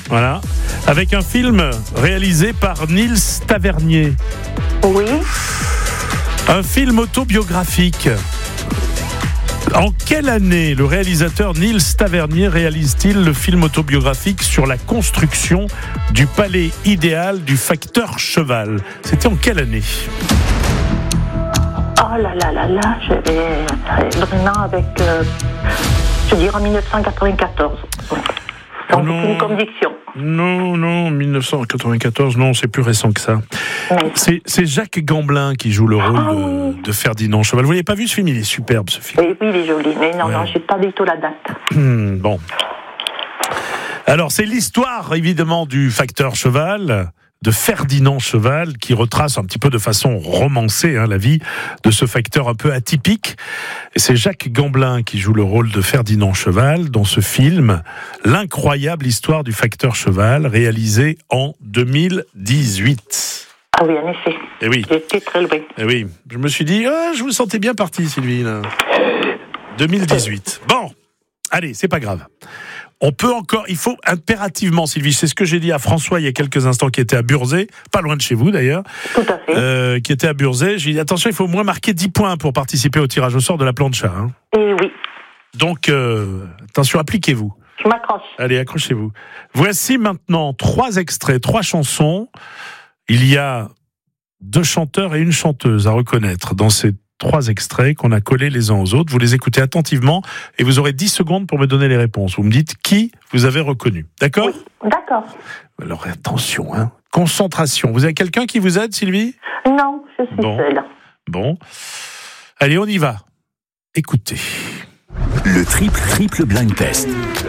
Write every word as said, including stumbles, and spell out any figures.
Voilà. Avec un film réalisé par Nils Tavernier. Oui. Un film autobiographique. En quelle année le réalisateur Nils Tavernier réalise-t-il le film autobiographique sur la construction du palais idéal du facteur cheval? C'était en quelle année? Oh là là là là, je vais vraiment avec, euh, je dirais en dix-neuf cent quatre-vingt-quatorze. Sans non, aucune conviction. Non, non, dix-neuf cent quatre-vingt-quatorze, non, c'est plus récent que ça. C'est, c'est Jacques Gamblin qui joue le rôle Ah, de, oui. de Ferdinand Cheval. Vous l'avez pas vu ce film? Il est superbe, ce film. Oui, oui, il est joli, mais non, Ouais. non, je n'ai pas du tout la date. Hum, bon. Alors, c'est l'histoire, évidemment, du facteur cheval, de Ferdinand Cheval, qui retrace un petit peu de façon romancée hein, la vie de ce facteur un peu atypique. Et c'est Jacques Gamblin qui joue le rôle de Ferdinand Cheval dans ce film, L'incroyable histoire du facteur cheval, réalisé en deux mille dix-huit. Ah oui, en effet. Eh oui. J'étais très loin. Eh oui, je me suis dit, ah, je vous sentais bien parti, Sylvie. Là. deux mille dix-huit. Bon, allez, c'est pas grave. On peut encore, il faut impérativement, Sylvie, c'est ce que j'ai dit à François il y a quelques instants, qui était à Burzet, pas loin de chez vous d'ailleurs, Tout à fait. euh, qui était à Burzet. J'ai dit, attention, il faut au moins marquer dix points pour participer au tirage au sort de la plancha. Hein. Et oui, Donc, euh, attention, appliquez-vous. je m'accroche. Allez, accrochez-vous. Voici maintenant trois extraits, trois chansons. Il y a deux chanteurs et une chanteuse à reconnaître dans ces trois extraits qu'on a collés les uns aux autres. Vous les écoutez attentivement et vous aurez dix secondes pour me donner les réponses. Vous me dites qui vous avez reconnu. D'accord ? Oui, d'accord. Alors attention, hein. Concentration. Vous avez quelqu'un qui vous aide, Sylvie ? Non, je suis Bon. seule. Bon. Allez, on y va. Écoutez. Le triple triple blind test.